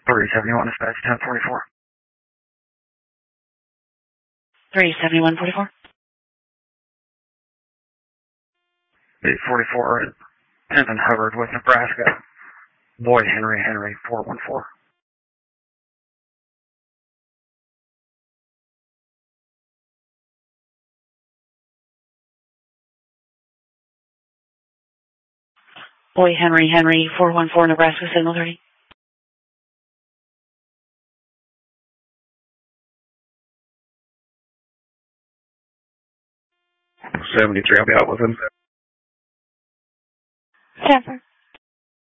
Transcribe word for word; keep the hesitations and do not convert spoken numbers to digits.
three seventy-one, dispatch ten forty-four. three seventy-one forty-four. eight forty-four, Tenton Hubbard with Nebraska. Boy Henry Henry, four one four. Boy Henry Henry, four one four, Nebraska, signal thirty. seventy-three, I'll be out with him. Stanford.